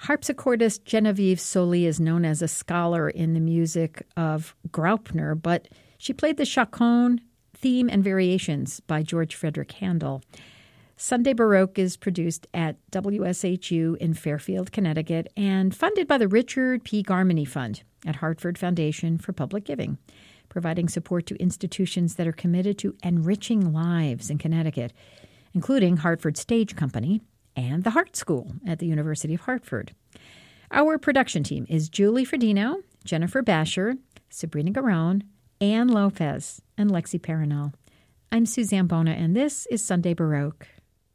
Harpsichordist Genevieve Soli is known as a scholar in the music of Graupner, but she played the Chaconne theme and variations by George Frederick Handel. Sunday Baroque is produced at WSHU in Fairfield, Connecticut, and funded by the Richard P. Garmany Fund at Hartford Foundation for Public Giving, providing support to institutions that are committed to enriching lives in Connecticut, including Hartford Stage Company and the Hart School at the University of Hartford. Our production team is Julie Fredino, Jennifer Basher, Sabrina Garone, Ann Lopez, and Lexi Paranel. I'm Suzanne Bona, and this is Sunday Baroque.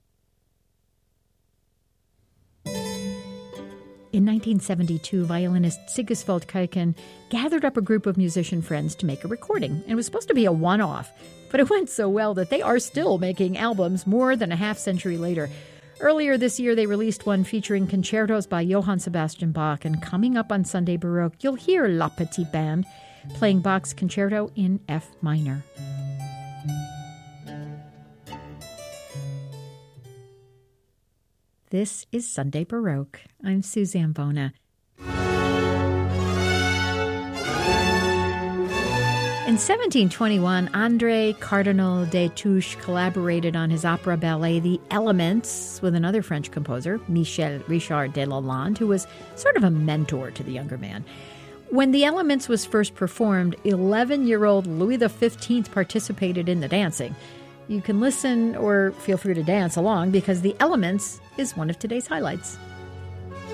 In 1972, violinist Sigisvald Kuiken gathered up a group of musician friends to make a recording, and it was supposed to be a one-off, but it went so well that they are still making albums more than a half-century later. Earlier this year, they released one featuring concertos by Johann Sebastian Bach, and coming up on Sunday Baroque, you'll hear La Petite Bande playing Bach's concerto in F minor. This is Sunday Baroque. I'm Suzanne Bona. In 1721, André Cardinal Destouches collaborated on his opera ballet The Elements with another French composer, Michel Richard de Lalande, who was sort of a mentor to the younger man. When The Elements was first performed, 11-year-old Louis XV participated in the dancing. You can listen or feel free to dance along because The Elements is one of today's highlights.